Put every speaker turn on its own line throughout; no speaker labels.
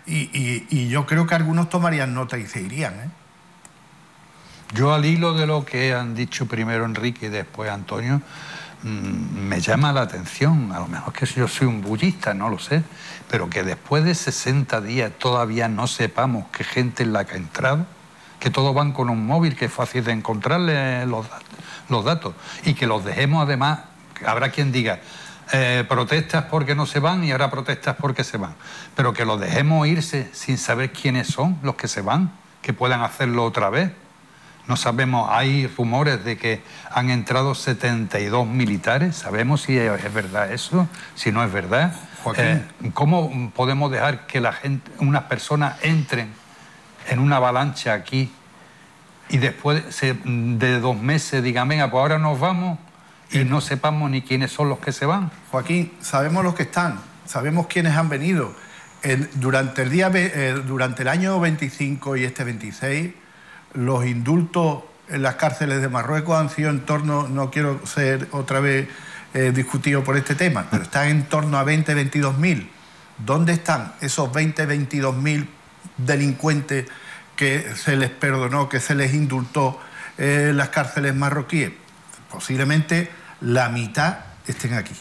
Y yo creo que algunos tomarían nota y se irían, ¿eh?
Yo, al hilo de lo que han dicho primero Enrique y después Antonio, me llama la atención, a lo mejor que yo soy un bullista, no lo sé, pero que después de 60 días todavía no sepamos qué gente es la que ha entrado, que todos van con un móvil, que es fácil de encontrarle los datos, y que los dejemos además, habrá quien diga, protestas porque no se van y ahora protestas porque se van, pero que los dejemos irse sin saber quiénes son los que se van, que puedan hacerlo otra vez. No sabemos, hay rumores de que han entrado 72 militares. ¿Sabemos si es verdad eso? Si no es verdad. ¿Cómo podemos dejar que unas personas entren en una avalancha aquí y después de 2 meses digan, venga, pues ahora nos vamos y no sepamos ni quiénes son los que se van?
Joaquín, sabemos los que están, sabemos quiénes han venido. Durante el año 25 y este 26... los indultos en las cárceles de Marruecos han sido en torno, no quiero ser otra vez discutido por este tema, pero están en torno a 22.000. ¿Dónde están esos 22.000 delincuentes que se les perdonó, que se les indultó en las cárceles marroquíes? Posiblemente la mitad estén aquí.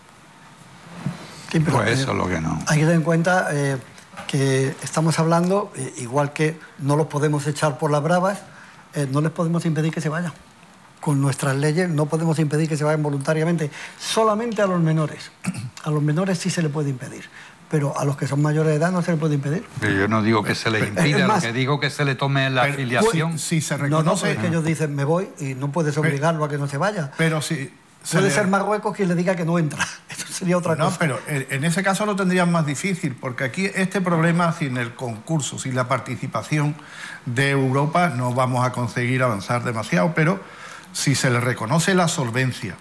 Sí, pero
pues eso es lo que no.
Hay que tener en cuenta que estamos hablando, igual que no los podemos echar por las bravas, no les podemos impedir que se vayan. Con nuestras leyes no podemos impedir que se vayan voluntariamente, solamente a los menores. A los menores sí se les puede impedir, pero a los que son mayores de edad no se les puede impedir.
Pero yo no digo que se les impida, lo que digo que se le tome la afiliación.
Si se reconoce...
No, es que ellos dicen me voy y no puedes obligarlo a que no se vaya.
Pero si...
Puede ser Marruecos quien le diga que no entra. Eso sería otra cosa.
No, pero en ese caso lo tendrían más difícil, porque aquí este problema, sin el concurso, sin la participación de Europa, no vamos a conseguir avanzar demasiado, pero si se le reconoce la solvencia,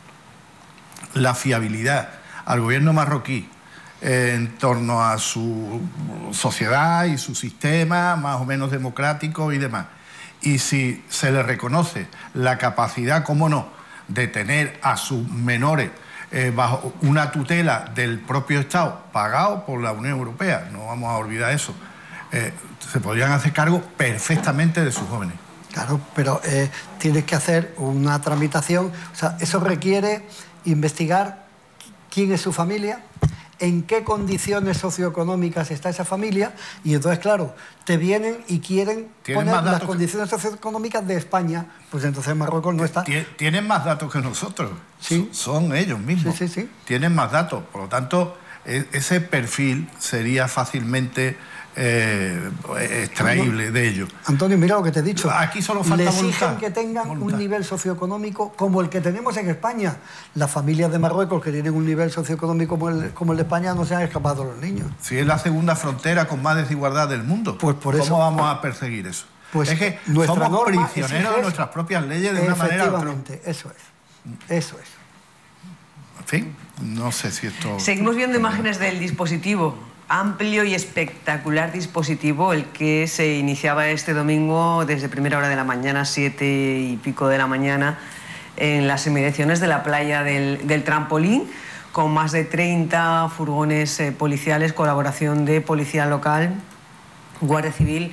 la fiabilidad al gobierno marroquí en torno a su sociedad y su sistema más o menos democrático y demás, y si se le reconoce la capacidad, cómo no, de tener a sus menores bajo una tutela del propio Estado, pagado por la Unión Europea, no vamos a olvidar eso, se podrían hacer cargo perfectamente de sus jóvenes.
Claro, pero tienes que hacer una tramitación, o sea, eso requiere investigar quién es su familia, en qué condiciones socioeconómicas está esa familia, y entonces, claro, te vienen y quieren poner las condiciones socioeconómicas de España, pues entonces Marruecos no está.
Tienen más datos que nosotros,
¿sí?
Son ellos mismos,
sí.
Tienen más datos, por lo tanto, ese perfil sería fácilmente extraíble de ellos.
Antonio, mira lo que te he dicho.
Aquí solo falta voluntad.
Le exigen que tengan un nivel socioeconómico como el que tenemos en España. Las familias de Marruecos que tienen un nivel socioeconómico como el de España no se han escapado los niños.
Si es la segunda frontera con más desigualdad del mundo,
pues por eso,
¿cómo vamos a perseguir eso?
Pues
es que somos prisioneros de nuestras propias leyes de una manera...
Efectivamente, eso es.
En fin, no sé si esto...
Seguimos viendo imágenes del dispositivo. Amplio y espectacular dispositivo, el que se iniciaba este domingo desde primera hora de la mañana, 7 y pico de la mañana, en las inmediaciones de la playa del Trampolín, con más de 30 furgones policiales, colaboración de policía local, Guardia Civil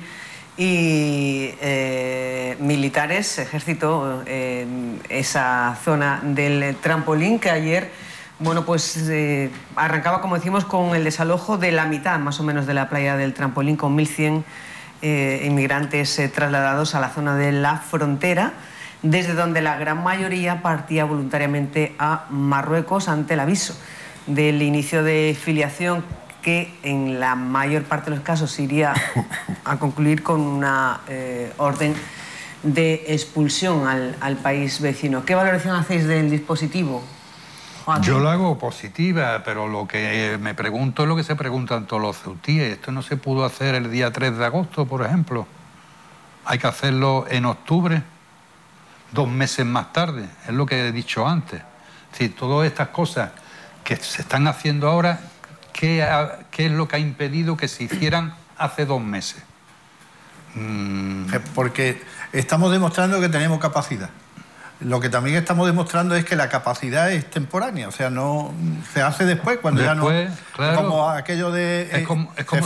y militares, ejército, en esa zona del Trampolín, que ayer... Bueno, pues arrancaba, como decimos, con el desalojo de la mitad, más o menos, de la playa del Trampolín, con 1.100 inmigrantes trasladados a la zona de la frontera, desde donde la gran mayoría partía voluntariamente a Marruecos ante el aviso del inicio de filiación, que en la mayor parte de los casos iría a concluir con una orden de expulsión al país vecino. ¿Qué valoración hacéis del dispositivo?
Yo la hago positiva, pero lo que me pregunto es lo que se preguntan todos los ceutíes. Esto no se pudo hacer el día 3 de agosto, por ejemplo. Hay que hacerlo en octubre, 2 meses más tarde, es lo que he dicho antes. Es decir, todas estas cosas que se están haciendo ahora, ¿qué es lo que ha impedido que se hicieran hace 2 meses?
Porque estamos demostrando que tenemos capacidad. Lo que también estamos demostrando es que la capacidad es temporánea, o sea, no se hace después, cuando ya no...
Claro,
como aquello de...
es como